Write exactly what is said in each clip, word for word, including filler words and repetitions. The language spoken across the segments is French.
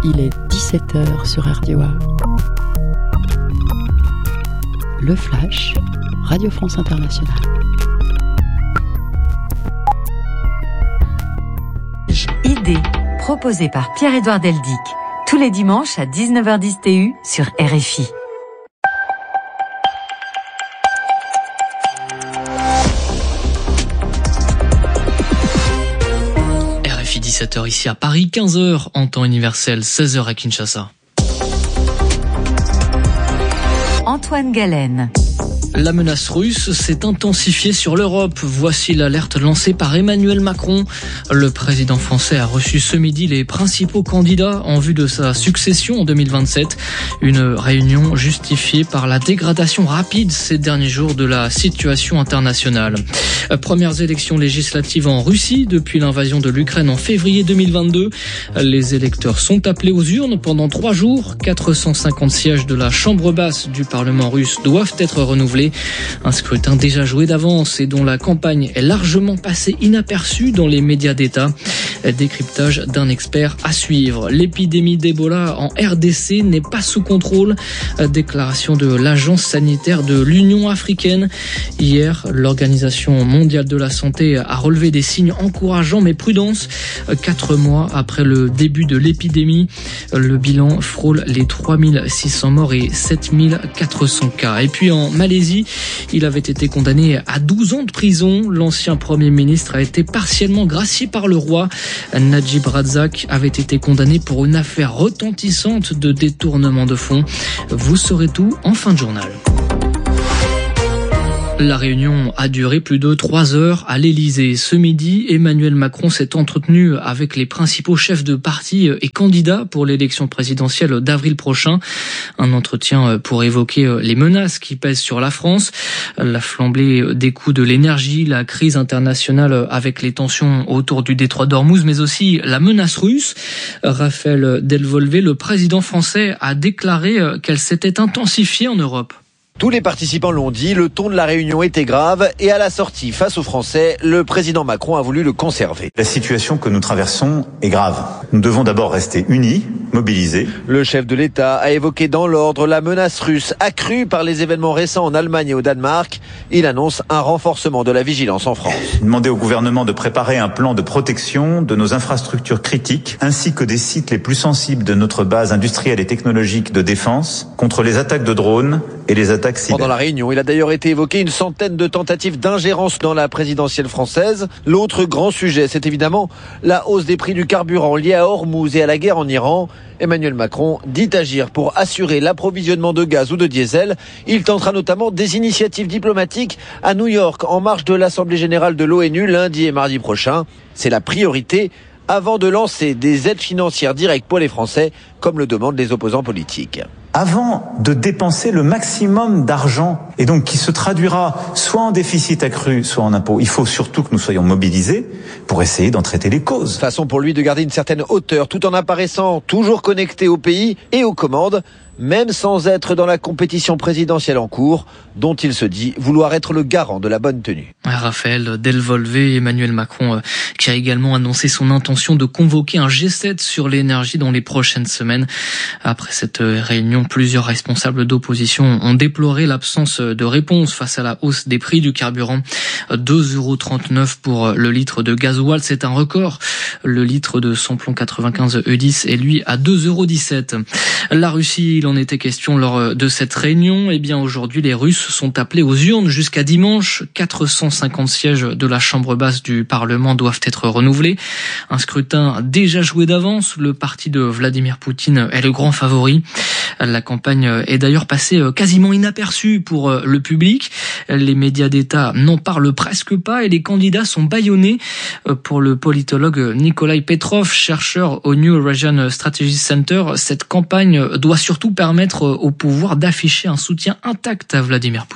Il est dix-sept heures sur R D O A. Le Flash, Radio France Internationale. Idée, proposée par Pierre-Édouard Deldic, tous les dimanches à dix-neuf heures dix T U sur R F I. dix-sept heures ici à Paris, quinze heures en temps universel, seize heures à Kinshasa. Antoine Galen. La menace russe s'est intensifiée sur l'Europe. Voici l'alerte lancée par Emmanuel Macron. Le président français a reçu ce midi les principaux candidats en vue de sa succession en deux mille vingt-sept. Une réunion justifiée par la dégradation rapide ces derniers jours de la situation internationale. Premières élections législatives en Russie depuis l'invasion de l'Ukraine en février deux mille vingt-deux. Les électeurs sont appelés aux urnes pendant trois jours. quatre cent cinquante sièges de la Chambre basse du Parlement russe doivent être renouvelés. Un scrutin déjà joué d'avance et dont la campagne est largement passée inaperçue dans les médias d'État. Décryptage d'un expert à suivre. L'épidémie d'Ebola en R D C n'est pas sous contrôle. Déclaration de l'Agence sanitaire de l'Union africaine. Hier, l'Organisation mondiale de la santé a relevé des signes encourageants, mais prudence. Quatre mois après le début de l'épidémie, le bilan frôle les trois mille six cents morts et sept mille quatre cents cas. Et puis en Malaisie, il avait été condamné à douze ans de prison. L'ancien Premier ministre a été partiellement gracié par le roi. Najib Razak avait été condamné pour une affaire retentissante de détournement de fonds. Vous saurez tout en fin de journal. La réunion a duré plus de trois heures à l'Élysée. Ce midi, Emmanuel Macron s'est entretenu avec les principaux chefs de parti et candidats pour l'élection présidentielle d'avril prochain. Un entretien pour évoquer les menaces qui pèsent sur la France, la flambée des coûts de l'énergie, la crise internationale avec les tensions autour du détroit d'Ormuz, mais aussi la menace russe. Raphaël Delvolvé, le président français, a déclaré qu'elle s'était intensifiée en Europe. Tous les participants l'ont dit, le ton de la réunion était grave et à la sortie, face aux Français, le président Macron a voulu le conserver. La situation que nous traversons est grave. Nous devons d'abord rester unis, mobilisés. Le chef de l'État a évoqué dans l'ordre la menace russe accrue par les événements récents en Allemagne et au Danemark. Il annonce un renforcement de la vigilance en France. Demander au gouvernement de préparer un plan de protection de nos infrastructures critiques ainsi que des sites les plus sensibles de notre base industrielle et technologique de défense contre les attaques de drones et les attaques cyber. Pendant la réunion, il a d'ailleurs été évoqué une centaine de tentatives d'ingérence dans la présidentielle française. L'autre grand sujet, c'est évidemment la hausse des prix du carburant liée à Ormuz et à la guerre en Iran. Emmanuel Macron dit agir pour assurer l'approvisionnement de gaz ou de diesel. Il tentera notamment des initiatives diplomatiques à New York en marge de l'Assemblée générale de l'ONU lundi et mardi prochain. C'est la priorité avant de lancer des aides financières directes pour les Français, comme le demandent les opposants politiques. Avant de dépenser le maximum d'argent, et donc qui se traduira soit en déficit accru, soit en impôts, il faut surtout que nous soyons mobilisés pour essayer d'en traiter les causes. Façon pour lui de garder une certaine hauteur tout en apparaissant toujours connecté au pays et aux commandes, même sans être dans la compétition présidentielle en cours, dont il se dit vouloir être le garant de la bonne tenue. Raphaël Delvolvé, Emmanuel Macron, euh, qui a également annoncé son intention de convoquer un G sept sur l'énergie dans les prochaines semaines. Après cette réunion, plusieurs responsables d'opposition ont déploré l'absence de réponse face à la hausse des prix du carburant. deux euros trente-neuf pour le litre de gasoil, c'est un record. Le litre de samplon quatre-vingt-quinze E dix est lui à deux euros dix-sept. La Russie, il en était question lors de cette réunion. Eh bien, aujourd'hui, les Russes sont appelés aux urnes jusqu'à dimanche. quatre cent cinquante sièges de la Chambre basse du Parlement doivent être renouvelés. Un scrutin déjà joué d'avance. Le parti de Vladimir Poutine est le grand favori. La campagne est d'ailleurs passée quasiment inaperçue pour le public. Les médias d'État n'en parlent presque pas et les candidats sont bâillonnés. Pour le politologue Nikolai Petrov, chercheur au New Eurasian Strategy Center, cette campagne doit surtout permettre au pouvoir d'afficher un soutien intact à Vladimir Poutine.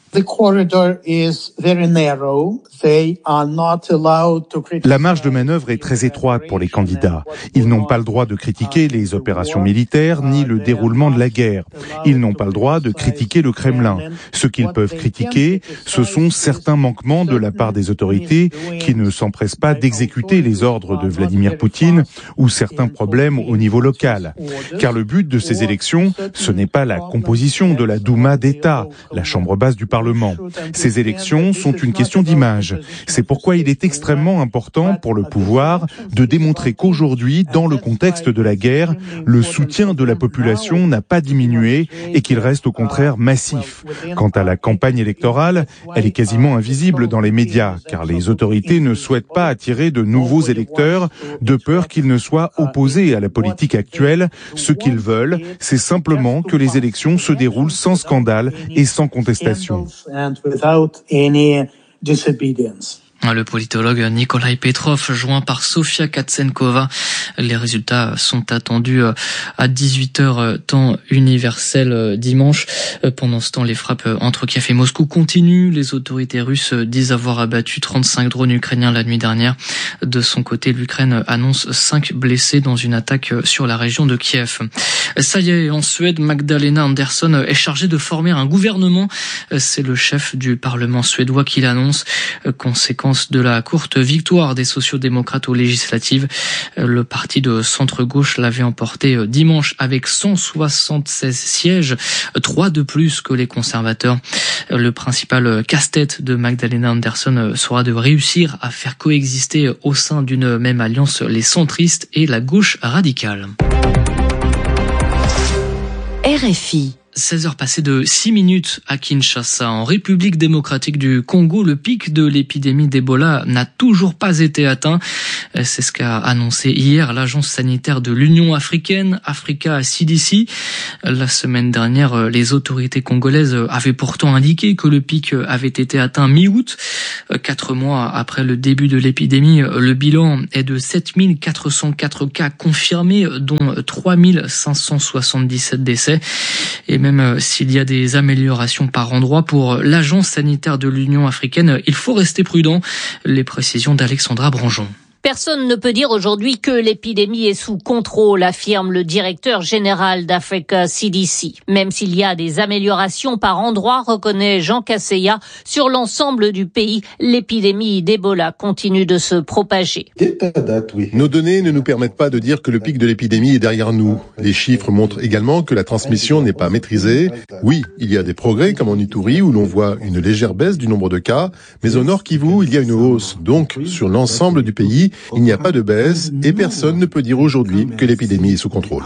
La marge de manœuvre est très étroite pour les candidats. Ils n'ont pas le droit de critiquer les opérations militaires ni le déroulement de la guerre. Ils n'ont pas le droit de critiquer le Kremlin. Ce qu'ils peuvent critiquer, ce sont certains manquements de la part des autorités qui ne s'empressent pas d'exécuter les ordres de Vladimir Poutine ou certains problèmes au niveau local. Car le but de ces élections, ce n'est pas la composition de la Douma d'État, la chambre basse du Parlement. Ces élections sont une question d'image. C'est pourquoi il est extrêmement important pour le pouvoir de démontrer qu'aujourd'hui, dans le contexte de la guerre, le soutien de la population n'a pas diminué et qu'il reste au contraire massif. Quant à la campagne électorale, elle est quasiment invisible dans les médias, car les autorités ne souhaitent pas attirer de nouveaux électeurs de peur qu'ils ne soient opposés à la politique actuelle. Ce qu'ils veulent, c'est simplement que les élections se déroulent sans scandale et sans contestation. Le politologue Nikolai Petrov, joint par Sofia Katsenkova. Les résultats sont attendus à dix-huit heures temps universel dimanche. Pendant ce temps, les frappes entre Kiev et Moscou continuent. Les autorités russes disent avoir abattu trente-cinq drones ukrainiens la nuit dernière. De son côté, l'Ukraine annonce cinq blessés dans une attaque sur la région de Kiev. Ça y est, en Suède, Magdalena Andersson est chargée de former un gouvernement. C'est le chef du Parlement suédois qui l'annonce. Conséquence de la courte victoire des sociaux-démocrates aux législatives. Le parti de centre-gauche l'avait emporté dimanche avec cent soixante-seize sièges, trois de plus que les conservateurs. Le principal casse-tête de Magdalena Andersson sera de réussir à faire coexister au sein d'une même alliance les centristes et la gauche radicale. R F I. seize heures passées de six minutes à Kinshasa. En République démocratique du Congo, le pic de l'épidémie d'Ebola n'a toujours pas été atteint. C'est ce qu'a annoncé hier l'agence sanitaire de l'Union africaine, Africa C D C. La semaine dernière, les autorités congolaises avaient pourtant indiqué que le pic avait été atteint mi-août. Quatre mois après le début de l'épidémie, le bilan est de sept mille quatre cent quatre cas confirmés, dont trois mille cinq cent soixante-dix-sept décès. Et même s'il y a des améliorations par endroits pour l'agence sanitaire de l'Union africaine, il faut rester prudent. Les précisions d'Alexandra Branjon. Personne ne peut dire aujourd'hui que l'épidémie est sous contrôle, affirme le directeur général d'Africa C D C. Même s'il y a des améliorations par endroits, reconnaît Jean Kasseya, sur l'ensemble du pays, l'épidémie d'Ebola continue de se propager. Nos données ne nous permettent pas de dire que le pic de l'épidémie est derrière nous. Les chiffres montrent également que la transmission n'est pas maîtrisée. Oui, il y a des progrès comme en Ituri où l'on voit une légère baisse du nombre de cas, mais au Nord Kivu, il y a une hausse. Donc, sur l'ensemble du pays, il n'y a pas de baisse et personne ne peut dire aujourd'hui que l'épidémie est sous contrôle.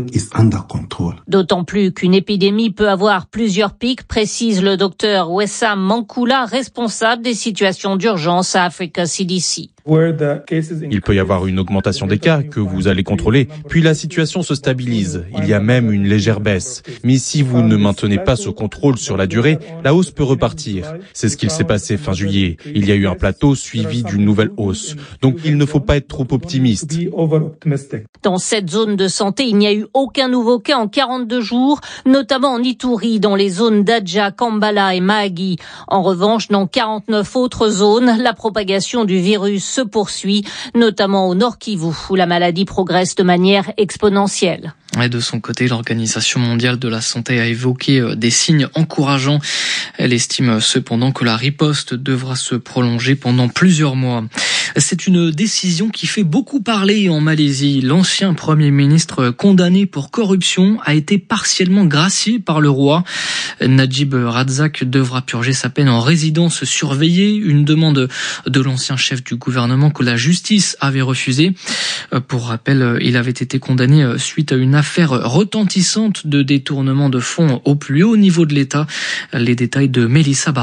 D'autant plus qu'une épidémie peut avoir plusieurs pics, précise le docteur Wessam Mankula, responsable des situations d'urgence à Africa C D C. Il peut y avoir une augmentation des cas que vous allez contrôler, puis la situation se stabilise. Il y a même une légère baisse. Mais si vous ne maintenez pas ce contrôle sur la durée, la hausse peut repartir. C'est ce qu'il s'est passé fin juillet. Il y a eu un plateau suivi d'une nouvelle hausse. Donc il ne faut pas être trop optimiste. Dans cette zone de santé, il n'y a eu aucun nouveau cas en quarante-deux jours, notamment en Ituri, dans les zones d'Adja, Kambala et Mahagi. En revanche, dans quarante-neuf autres zones, la propagation du virus se poursuit, notamment au Nord Kivu, où la maladie progresse de manière exponentielle. Et de son côté, l'Organisation mondiale de la santé a évoqué des signes encourageants. Elle estime cependant que la riposte devra se prolonger pendant plusieurs mois. C'est une décision qui fait beaucoup parler en Malaisie. L'ancien Premier ministre condamné pour corruption a été partiellement gracié par le roi. Najib Razak devra purger sa peine en résidence surveillée, une demande de l'ancien chef du gouvernement que la justice avait refusée. Pour rappel, il avait été condamné suite à une affaire retentissante de détournement de fonds au plus haut niveau de l'État. Les détails de Mélissa Barra.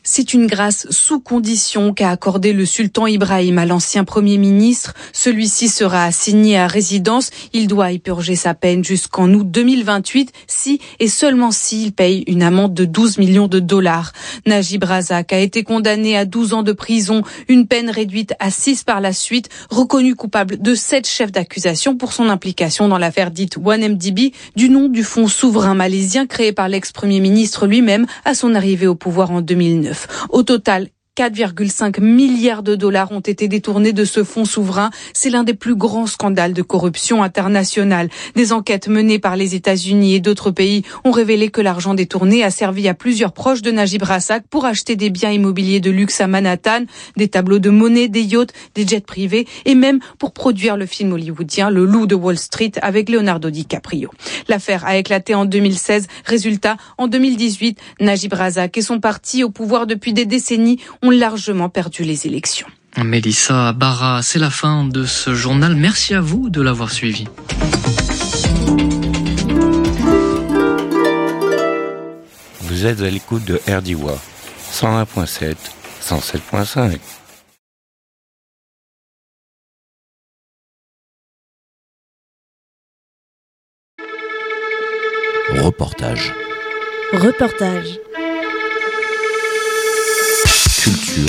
C'est une grâce sous condition qu'a accordé le sultan Ibrahim à l'ancien Premier ministre. Celui-ci sera assigné à résidence. Il doit y purger sa peine jusqu'en août deux mille vingt-huit, si et seulement s'il paye une amende de douze millions de dollars. Najib Razak a été condamné à douze ans de prison, une peine réduite à six par la suite, reconnu coupable de sept chefs d'accusation pour son implication dans l'affaire dite one M D B, du nom du fonds souverain malaisien créé par l'ex-premier ministre lui-même à son arrivée au pouvoir en deux mille neuf. Au total, quatre virgule cinq milliards de dollars ont été détournés de ce fonds souverain. C'est l'un des plus grands scandales de corruption internationale. Des enquêtes menées par les États-Unis et d'autres pays ont révélé que l'argent détourné a servi à plusieurs proches de Najib Razak pour acheter des biens immobiliers de luxe à Manhattan, des tableaux de monnaie, des yachts, des jets privés et même pour produire le film hollywoodien Le Loup de Wall Street avec Leonardo DiCaprio. L'affaire a éclaté en deux mille seize. Résultat, en deux mille dix-huit, Najib Razak et son parti au pouvoir depuis des décennies ont largement perdu les élections. Mélissa Barra, c'est la fin de ce journal. Merci à vous de l'avoir suivi. Vous êtes à l'écoute de R D W A, cent un virgule sept, cent sept virgule cinq. Reportage. Reportage. Culture.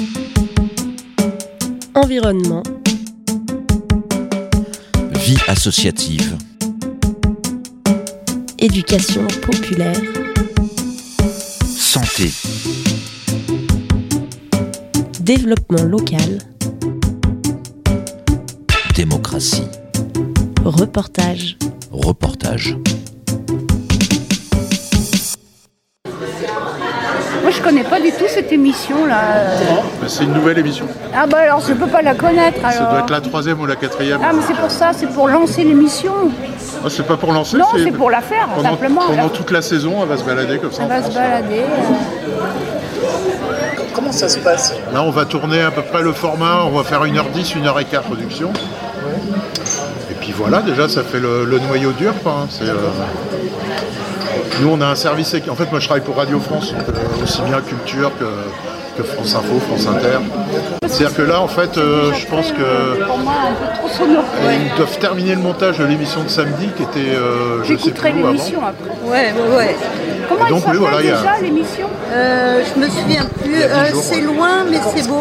Environnement. Vie associative. Éducation populaire. Santé. Développement local. Démocratie. Reportage. Reportage. Moi, je connais pas du tout cette émission-là. Non, mais c'est une nouvelle émission. Ah bah alors, je peux pas la connaître, alors. Ça doit être la troisième ou la quatrième. Ah, mais c'est pour ça, c'est pour lancer l'émission. Ah, c'est pas pour lancer, non, c'est... c'est pour la faire, pendant, simplement. Pendant alors. toute la saison, elle va se balader comme ça. Elle va se balader. Comment ça se passe? Là, on va tourner à peu près le format, on va faire une heure dix, une heure quinze production. Et puis voilà, déjà, ça fait le, le noyau dur, quoi. C'est, euh... Nous, on a un service... En fait, moi, je travaille pour Radio France, donc, euh, aussi bien culture que, que France Info, France Inter. C'est-à-dire que là, en fait, euh, je pense que... Pour moi, un peu trop sonore. Ouais. Ils doivent terminer le montage de l'émission de samedi, qui était... Euh, je sais plus où l'émission avant. après. Ouais, ouais, ouais. Comment donc, elle s'appelle oui, voilà, déjà, a... l'émission euh, Je me souviens plus. Euh, c'est loin, mais c'est beau.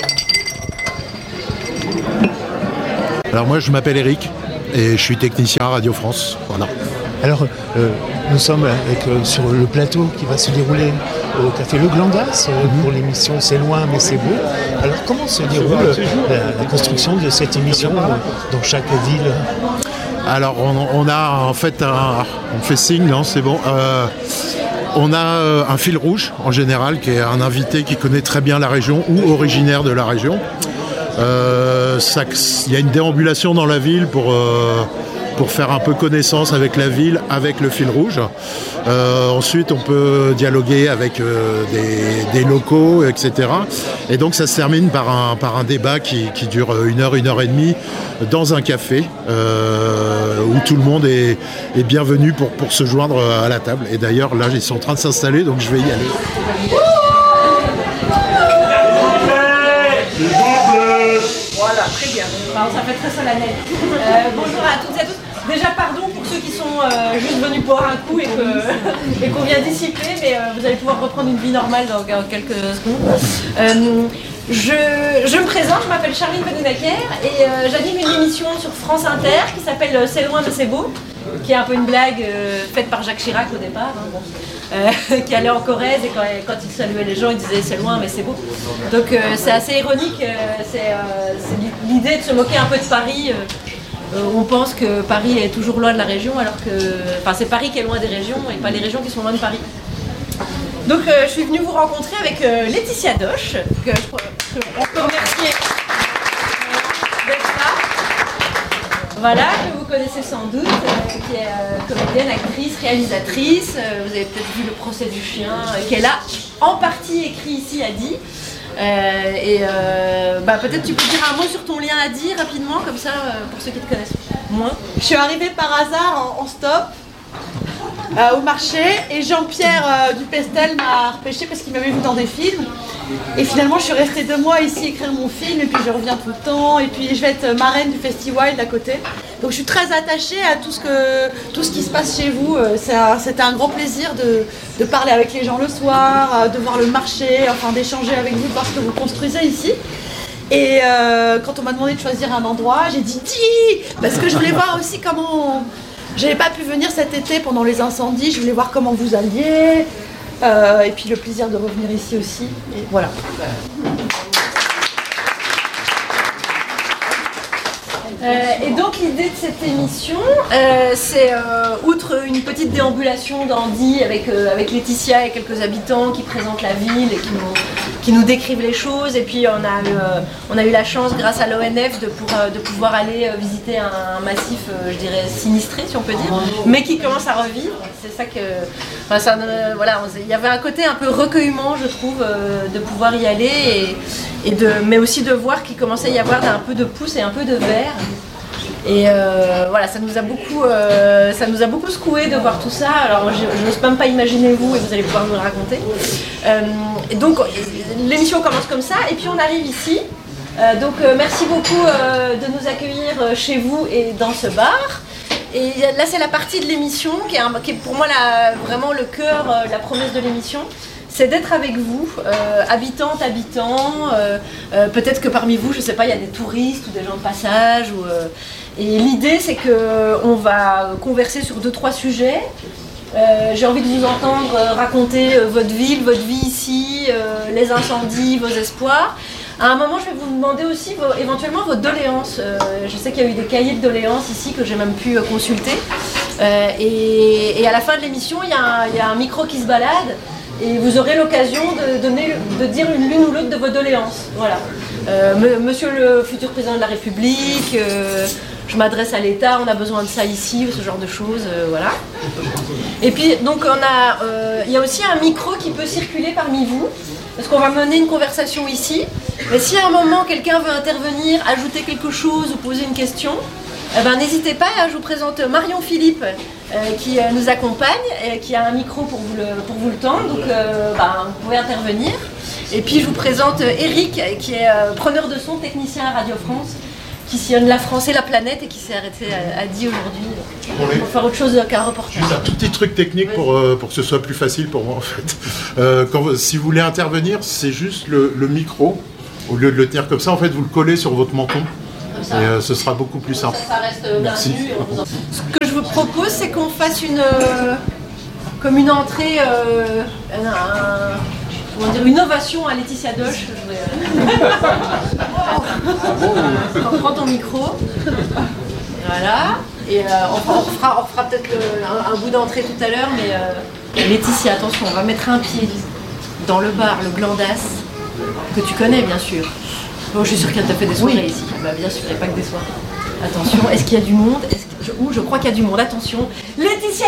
Alors moi, je m'appelle Eric, et je suis technicien à Radio France. Voilà. Alors, euh, nous sommes avec, euh, sur le plateau qui va se dérouler au Café Le Glandas euh, mm-hmm. pour l'émission C'est loin mais c'est beau. Alors, comment se déroule euh, la, la construction de cette émission euh, dans chaque ville? Alors, on, on a en fait un... On fait signe, non, c'est bon. Euh, on a euh, un fil rouge, en général, qui est un invité qui connaît très bien la région ou originaire de la région. Euh, ça, il y a une déambulation dans la ville pour... Euh, pour faire un peu connaissance avec la ville, avec le fil rouge. Euh, ensuite, on peut dialoguer avec euh, des, des locaux, et cetera. Et donc, ça se termine par un, par un débat qui, qui dure une heure, une heure et demie dans un café euh, où tout le monde est, est bienvenu pour, pour se joindre à la table. Et d'ailleurs, là, ils sont en train de s'installer, donc je vais y aller. Voilà, très bien. Enfin, ça fait très solennel. Euh, bonjour à toutes et à tous. Déjà, pardon pour ceux qui sont euh, juste venus boire un coup et, que, et qu'on vient dissiper, mais euh, vous allez pouvoir reprendre une vie normale dans, dans quelques secondes. Euh, je, je me présente, je m'appelle Charline Benunaker et euh, j'anime une émission sur France Inter qui s'appelle C'est loin mais c'est beau, qui est un peu une blague euh, faite par Jacques Chirac au départ. Hein, bon. Euh, qui allait en Corrèze et quand, quand il saluait les gens, il disait c'est loin mais c'est beau. Donc euh, c'est assez ironique, euh, c'est, euh, c'est l'idée de se moquer un peu de Paris. Euh, euh, on pense que Paris est toujours loin de la région alors que enfin, c'est Paris qui est loin des régions et pas les régions qui sont loin de Paris. Donc euh, je suis venue vous rencontrer avec euh, Laetitia Doche, que, que on peut remercier euh, d'être là. Voilà, que vous connaissez sans doute, euh, qui est euh, comédienne, actrice, réalisatrice. Euh, vous avez peut-être vu Le procès du chien, euh, qu'elle a en partie écrit ici à Die. Euh, et euh, bah, peut-être tu peux dire un mot sur ton lien à Die rapidement, comme ça, euh, pour ceux qui te connaissent moins. Je suis arrivée par hasard en, en stop. euh, au marché. Et Jean-Pierre euh, Dupestel m'a repêché parce qu'il m'avait vu dans des films. Et finalement, je suis restée deux mois ici écrire mon film. Et puis, je reviens tout le temps. Et puis, je vais être marraine du Festival à côté. Donc, je suis très attachée à tout ce, que, tout ce qui se passe chez vous. C'était un grand plaisir de, de parler avec les gens le soir, de voir le marché, enfin d'échanger avec vous, de voir ce que vous construisez ici. Et euh, quand on m'a demandé de choisir un endroit, j'ai dit dis parce que je voulais voir aussi comment. J'avais pas pu venir cet été pendant les incendies, je voulais voir comment vous alliez, euh, et puis le plaisir de revenir ici aussi. Et voilà. Euh, et donc l'idée de cette émission, euh, c'est euh, outre une petite déambulation d'Andy avec, euh, avec Laetitia et quelques habitants qui présentent la ville et qui nous, qui nous décrivent les choses. Et puis on a eu, euh, on a eu la chance grâce à l'O N F de, pour, euh, de pouvoir aller euh, visiter un, un massif, euh, je dirais, sinistré si on peut dire, mais qui commence à revivre. C'est ça que... Enfin, ça, euh, voilà, il y avait un côté un peu recueillement, je trouve, euh, de pouvoir y aller, et, et de, mais aussi de voir qu'il commençait à y avoir un peu de pouce et un peu de verre. Et euh, voilà, ça nous a beaucoup, euh, ça nous a beaucoup secoué de voir tout ça. Alors je n'ose même pas imaginer vous, et vous allez pouvoir nous le raconter. Euh, et donc l'émission commence comme ça, et puis on arrive ici. Euh, donc euh, merci beaucoup euh, de nous accueillir euh, chez vous et dans ce bar. Et là c'est la partie de l'émission qui est, un, qui est pour moi la, vraiment le cœur, euh, la promesse de l'émission. C'est d'être avec vous, euh, habitantes, habitants, euh, euh, peut-être que parmi vous, je ne sais pas, il y a des touristes ou des gens de passage. Ou, euh, et l'idée, c'est qu'on va converser sur deux, trois sujets. Euh, j'ai envie de vous entendre raconter euh, votre ville, votre vie ici, euh, les incendies, vos espoirs. À un moment, je vais vous demander aussi vos, éventuellement vos doléances. Euh, je sais qu'il y a eu des cahiers de doléances ici que j'ai même pu euh, consulter. Euh, et, et à la fin de l'émission, il y, y a un micro qui se balade. Et vous aurez l'occasion de, donner, de dire l'une ou l'autre de vos doléances. Voilà. Euh, monsieur le futur président de la République, euh, je m'adresse à l'État, on a besoin de ça ici, ce genre de choses, euh, voilà. Et puis, donc, on a, euh, il y a aussi un micro qui peut circuler parmi vous, parce qu'on va mener une conversation ici. Mais si à un moment, quelqu'un veut intervenir, ajouter quelque chose ou poser une question, eh ben, n'hésitez pas, je vous présente Marion Philippe euh, qui euh, nous accompagne, et qui a un micro pour vous le, pour vous le tendre, donc euh, ben, vous pouvez intervenir. Et puis je vous présente Eric qui est euh, preneur de son, technicien à Radio France, qui sillonne la France et la planète et qui s'est arrêté à, à Die aujourd'hui pour faire autre chose qu'un reportage. Juste un tout petit truc technique pour, euh, pour que ce soit plus facile pour moi en fait. Euh, quand, si vous voulez intervenir, c'est juste le, le micro, au lieu de le tenir comme ça, en fait vous le collez sur votre menton. Et euh, ce sera beaucoup plus simple. Ça, ça reste Merci. En... Ce que je vous propose, c'est qu'on fasse une, euh, comme une entrée, euh, un, un, comment dire, une ovation à Laetitia Doche. Je vais, euh... Prends ton micro. Voilà. Et euh, on, on fera, on fera peut-être un, un bout d'entrée tout à l'heure, mais euh, Laetitia, attention, on va mettre un pied dans le bar, le Glandas, que tu connais bien sûr. Bon, je suis sûre qu'elle t'a fait des soirées oui. ici. Bah, bien sûr, il n'y a pas que des soirées. Attention, est-ce qu'il y a du monde? Est-ce que je... Ouh, je crois qu'il y a du monde. Attention. Laetitia